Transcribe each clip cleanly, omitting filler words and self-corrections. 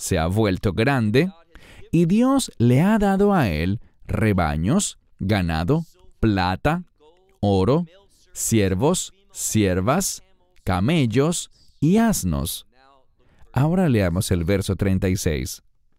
se ha vuelto grande y Dios le ha dado a él rebaños, ganado, plata, oro, siervos, siervas, camellos y asnos. Ahora leamos el verso 36.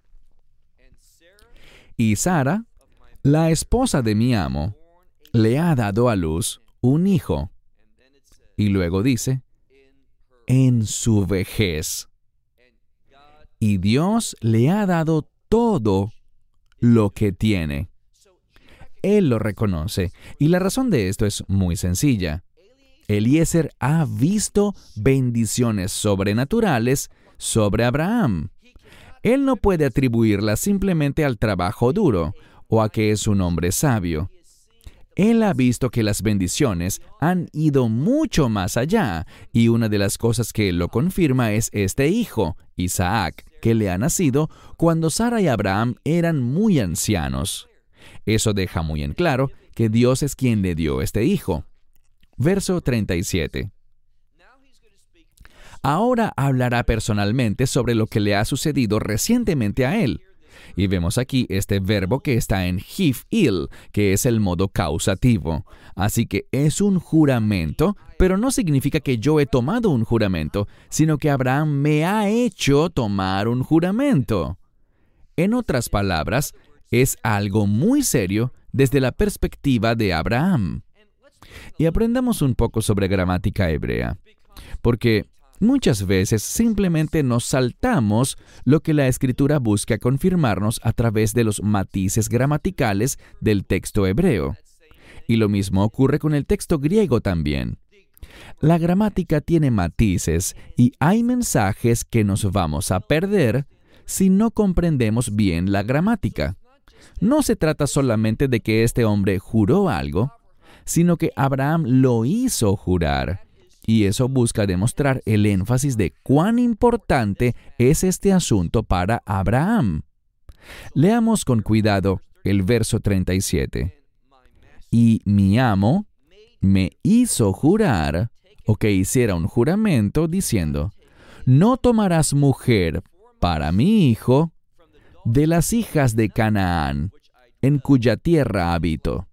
Y Sara, la esposa de mi amo, le ha dado a luz un hijo. Y luego dice, en su vejez. Y Dios le ha dado todo lo que tiene. Él lo reconoce, y la razón de esto es muy sencilla. Eliezer ha visto bendiciones sobrenaturales sobre Abraham. Él no puede atribuirlas simplemente al trabajo duro o a que es un hombre sabio. Él ha visto que las bendiciones han ido mucho más allá, y una de las cosas que lo confirma es este hijo, Isaac, que le ha nacido cuando Sara y Abraham eran muy ancianos. Eso deja muy en claro que Dios es quien le dio este hijo. Verso 37. Ahora hablará personalmente sobre lo que le ha sucedido recientemente a él. Y vemos aquí este verbo que está en hif'il, que es el modo causativo. Así que es un juramento, pero no significa que yo he tomado un juramento, sino que Abraham me ha hecho tomar un juramento. En otras palabras, es algo muy serio desde la perspectiva de Abraham. Y aprendamos un poco sobre gramática hebrea, porque muchas veces simplemente nos saltamos lo que la Escritura busca confirmarnos a través de los matices gramaticales del texto hebreo. Y lo mismo ocurre con el texto griego también. La gramática tiene matices y hay mensajes que nos vamos a perder si no comprendemos bien la gramática. No se trata solamente de que este hombre juró algo, sino que Abraham lo hizo jurar. Y eso busca demostrar el énfasis de cuán importante es este asunto para Abraham. Leamos con cuidado el verso 37. Y mi amo me hizo jurar, o que hiciera un juramento, diciendo, no tomarás mujer para mi hijo de las hijas de Canaán, en cuya tierra habito.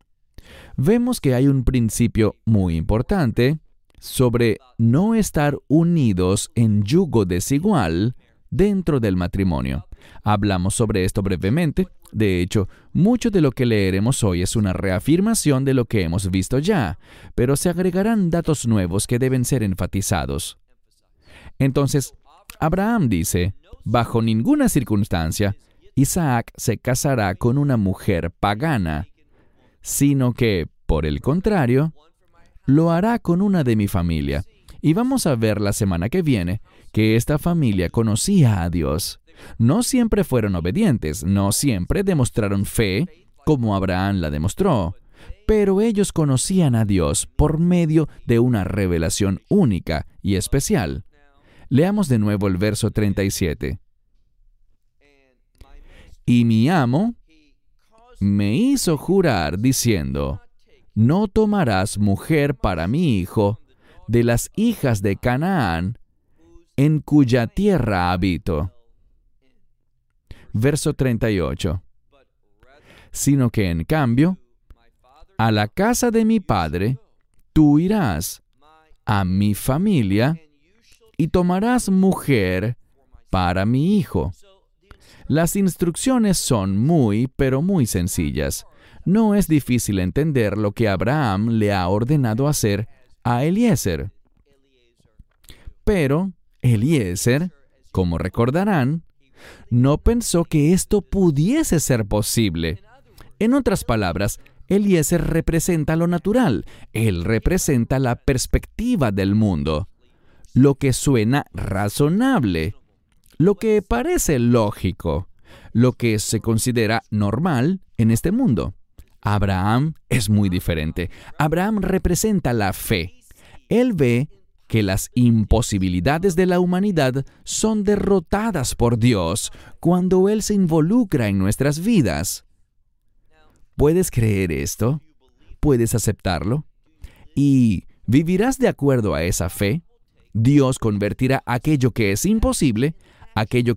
Vemos que hay un principio muy importante sobre no estar unidos en yugo desigual dentro del matrimonio. Hablamos sobre esto brevemente. De hecho, mucho de lo que leeremos hoy es una reafirmación de lo que hemos visto ya, pero se agregarán datos nuevos que deben ser enfatizados. Entonces, Abraham dice, bajo ninguna circunstancia, Isaac se casará con una mujer pagana, sino que, por el contrario, lo hará con una de mi familia. Y vamos a ver la semana que viene que esta familia conocía a Dios. No siempre fueron obedientes, no siempre demostraron fe como Abraham la demostró, pero ellos conocían a Dios por medio de una revelación única y especial. Leamos de nuevo el verso 37. Y mi amo me hizo jurar diciendo, no tomarás mujer para mi hijo de las hijas de Canaán, en cuya tierra habito. Verso 38. Sino que en cambio, a la casa de mi padre, tú irás, a mi familia, y tomarás mujer para mi hijo. Las instrucciones son muy, pero muy sencillas. No es difícil entender lo que Abraham le ha ordenado hacer a Eliezer. Pero Eliezer, como recordarán, no pensó que esto pudiese ser posible. En otras palabras, Eliezer representa lo natural. Él representa la perspectiva del mundo, lo que suena razonable, lo que parece lógico, lo que se considera normal en este mundo. Abraham es muy diferente. Abraham representa la fe. Él ve que las imposibilidades de la humanidad son derrotadas por Dios cuando Él se involucra en nuestras vidas. ¿Puedes creer esto? ¿Puedes aceptarlo? ¿Y vivirás de acuerdo a esa fe? Dios convertirá aquello que es imposible, aquello